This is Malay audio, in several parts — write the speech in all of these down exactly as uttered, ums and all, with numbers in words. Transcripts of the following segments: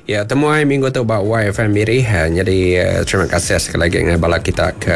Ya, temuai minggu tu buat Y F M Miri. Jadi uh, terima kasih sekali lagi dengan bala kita ke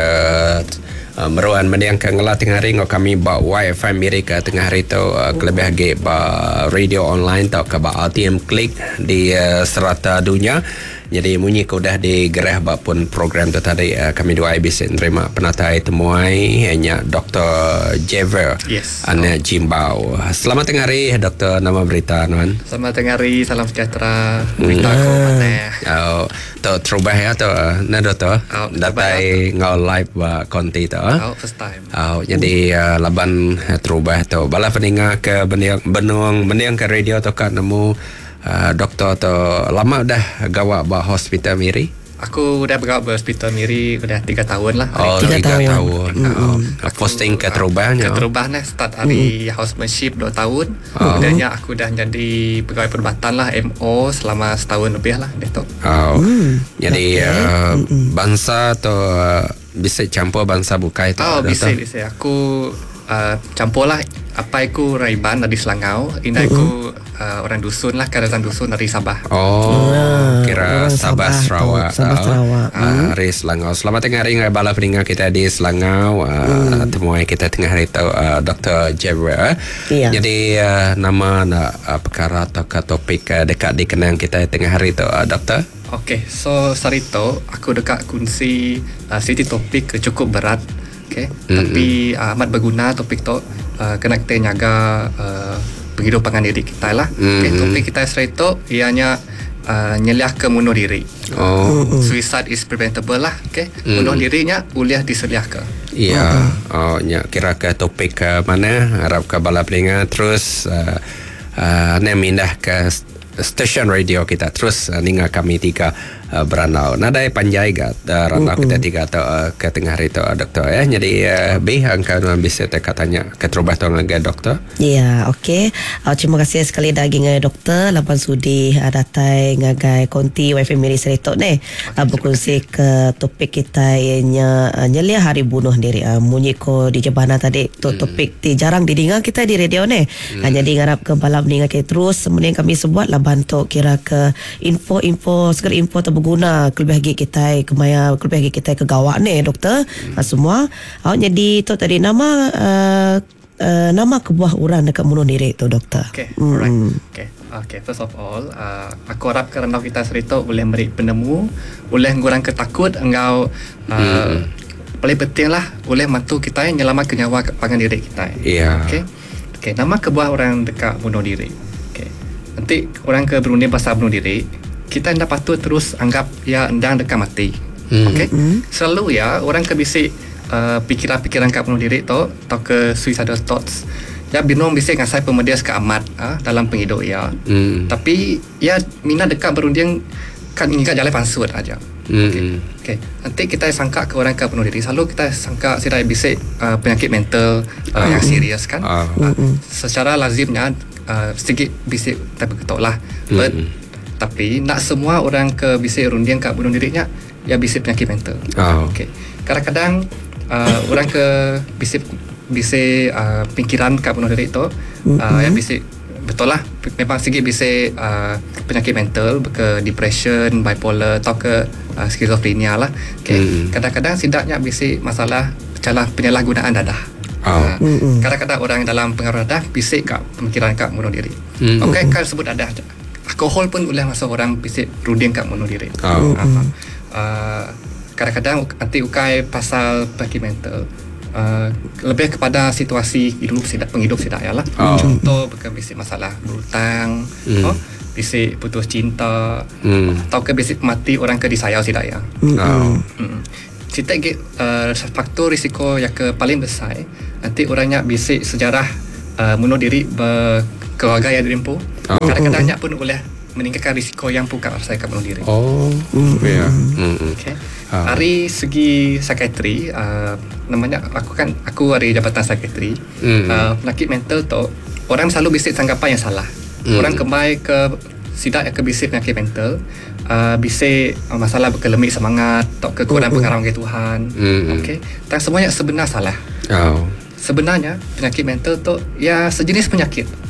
uh, meruan mendiang ke ngelah tengah hari ngau kami buat Y F M Miri ke tengah hari tu uh, kelebih lagi ba radio online tau ke ba R T M Klik di uh, serata dunia. Jadi munyi kau dah digerah bapun program tu tadi uh, kami dua I B C terima penatai temuai hanya Doktor Javier yes. Ana Jimbau. Selamat tengah hari Doktor, nama berita nuan. Selamat tengah hari, salam sejahtera. Berita hmm. ko patah. Oh, tu terubah ya tu. Nah Doktor. Oh, datai ngau live ba konti tu. Oh, first time. Oh, jadi uh, laban uh, terubah tu. Bala peninga ke benung benung benung ke radio tu kan nemu Uh, doktor tu lama dah gawak bah hospital Miri? Aku dah bergawak di hospital Miri dah tiga tahun lah. Oh, tiga tahun. tahun. Mm-hmm. Oh, posting ke terubahnya. Ke terubahnya start hari mm-hmm. housemanship dua tahun. Oh. Kemudiannya aku dah jadi pegawai perubatan lah M O selama setahun lebih lah Dato'. Oh. Mm. Jadi okay. uh, bangsa tu uh, bisa campur bangsa bukai tu. Oh, bisa bisa. Aku uh, campur lah. Apa aku Raiban dari Selangau, ini uh-huh. aku uh, orang dusun lah, kawasan dusun dari Sabah. Oh, uh, kira Sabah, Sabah Sarawak. Sabah Sarawak. Uh, dari Selangau. Selamat tengah hari dengan bala pendengar kita di Selangau. Uh, hmm. Temuai kita tengah hari tu uh, Doktor Javier. Iya. Jadi uh, nama nak uh, perkara atau topik uh, dekat dikenang kita tengah hari tu uh, Doktor. Okay, so hari tu aku dekat kunci uh, city topik cukup berat. Okay. Mm-hmm. Tapi uh, amat berguna topik tu uh, kena kita jaga uh, penghidupan diri kita lah. Mm-hmm. Okay, topik kita serai tu ianya uh, nyeliah ke bunuh diri. Oh. Uh, suicide is preventable lah. Okay. Mm. Bunuh dirinya boleh diseliah ke. Ya. Oh, nya kira ke topik ke mana harap ke bala pelinga terus uh, uh, ne mindah ke stesen radio kita terus uh, ninga kami tiga uh, beranau nadai panjai gat uh, ranau kita tiga atau uh, ke tengah hari tu uh, Doktor ya. Jadi uh, B angka nuan bisa katanya ke terubah tu dengan Doktor. Ya, okey. Uh, terima kasih sekali daging uh, Doktor lapan sudi uh, datai ngagai konti W F M Miri Seretok ni uh, berkongsi ke topik kita ianya uh, nyelia hari bunuh diri uh, munyi ko di jabana tadi tu hmm. topik ti jarang didengar kita di radio ni. Hmm. Uh, jadi ngarap ke balap dengar ke terus kemudian kami sebuat lah bantu kira ke info-info segala info terberguna kelebih lagi kita kemaya kelebih lagi kita ke gawak ni Doktor hmm. uh, semua. Uh, jadi tu tadi nama uh, uh, nama kebuah orang dekat bunuh diri tu Doktor. Okay, hmm. alright. Okay. Okay, first of all, uh, aku harap kerana kita cerita boleh beri penemu, boleh ngurang ketakut engkau uh, hmm. paling penting lah boleh bantu kita menyelamatkan nyawa pangan diri kita. Yeah. Okay. Okay, nama kebuah orang dekat bunuh diri. Nanti orang ke berunding pasal bunuh diri, kita tidak patut terus anggap ya endang dekat mati. Hmm. Okay? Hmm. Selalu ya orang ke bisik uh, pikiran-pikiran kat bunuh diri tu atau ke suicidal thoughts. Ya bingung bisik dengan saya pemedias ke amat uh, dalam penghidup ya. Hmm. Tapi ya mina dekat berunding kan ingat jalan pansut aja. Hmm. Okay. Okay. Nanti kita sangka ke orang ke bunuh diri, selalu kita sangka sidai bisik uh, penyakit mental uh, uh. yang serius kan. Uh. Uh, secara lazimnya Uh, sedikit bisik tapi ketok lah but mm-hmm. tapi nak semua orang ke bisik rundiang kat bunuh dirinya ya bisik penyakit mental. Oh. Okay. Kadang-kadang uh, orang ke bisik bisik uh, pikiran kat bunuh diri tu mm-hmm. uh, ya bisik betul lah memang sedikit bisik uh, penyakit mental ke depression, bipolar atau ke uh, skizofrenia lah. Okay. Mm-hmm. Kadang-kadang sidaknya bisik masalah cara penyalahgunaan dadah. Oh. Uh, kadang-kadang orang dalam pengaruh dadah bisik kat pemikiran kat bunuh diri. Mm. Okey, kan sebut dadah. Alkohol pun boleh masuk orang bisik runding kat bunuh diri. Oh. Uh, uh, kadang-kadang nanti ukai pasal penyakit mental. Uh, lebih kepada situasi hidup sidak penghidup sidak ya lah. Oh. Contoh bukan bisik masalah berhutang, mm. oh, bisik putus cinta, mm. atau ke bisik mati orang ke disayau sidak ya. Mm. Oh. Mm. Kita uh, faktor risiko yang ke paling besar nanti orangnya bisik sejarah uh, bunuh diri berkeluarga yang dirimpu. Oh. Kadang-kadangnya pun boleh meningkatkan risiko yang bukan saya akan bunuh diri. Oh, mm-hmm. ya. Mm-hmm. Okay. Ah. Dari segi psikiatri, uh, namanya aku kan aku ada jabatan psikiatri. Mm-hmm. Uh, penyakit mental tu orang selalu bisik sanggapan yang salah. Mm-hmm. Orang kembali ke sidak yang ke bisik penyakit mental. Uh, bisik uh, masalah berkelemik semangat atau kekurangan uh-uh. pengarahan ke Tuhan. Mm-hmm. Okey. Dan semuanya sebenarnya salah. Oh. Sebenarnya penyakit mental tu ya sejenis penyakit.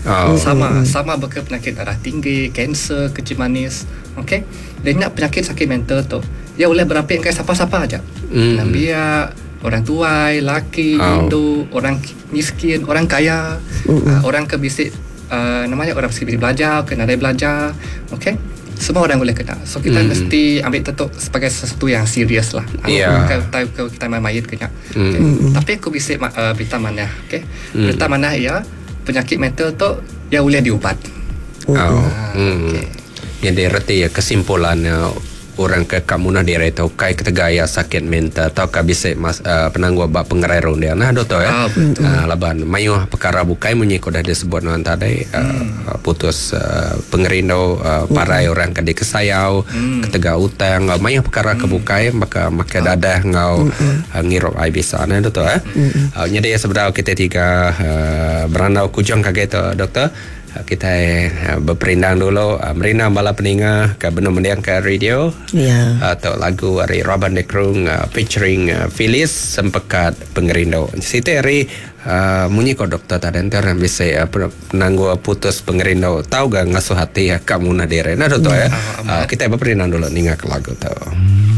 Oh. Sama sama beka penyakit darah tinggi, kanser, kencing manis. Okey. Dan nak penyakit sakit mental tu, ya boleh berapi dengan siapa-siapa aja. Mm. Nambia, orang tuai, laki, Oh. Hindu, orang miskin, orang kaya, uh, orang ke bisik uh, namanya orang bisik belajar, ke nadai belajar. Okey. Semua orang boleh kena. So kita Mm. mesti ambil tentu sebagai sesuatu yang serius lah. Yeah. Kita kita, kita main mayat kena. Mm. Okay. Tapi aku bisik uh, berita mana, okey. Mm. Berita mana ya penyakit mental tu ya boleh diubat. Oh. Ah, Hmm. okey. Jadi reti ya kesimpulannya orang ke kamu nah dire tau kai ketegaya sakit mental tau ka bisa mas uh, penangguh bab pengerero dia nah do tau ya. Ah, betul. Uh, laban mayu perkara bukai munyi ko dah disebut non tadi uh, Hmm. putus uh, pengerindo uh, parai orang ke dikesayau Hmm. ketega utang uh, mayu perkara ke bukai maka maka dadah ngau uh, ngirop ai bisa nah do tau ya. Uh, nyadi sebenarnya kita tiga uh, berandau kujang kaget tu doktor. Kita uh, berperindang dulu uh, merina bala peninga ke benua mendiang ke radio Ya. atau lagu dari Robin de Krung uh, featuring uh, Phyllis Sempekat Pengerindo. Siti hari uh, munyi ko doktor tadi antara bisa uh, penanggu putus pengerindo tahu gak ngasuh hati ya kamu nadire nah doktor ya. Uh, kita berperindang dulu ninga ke lagu tu.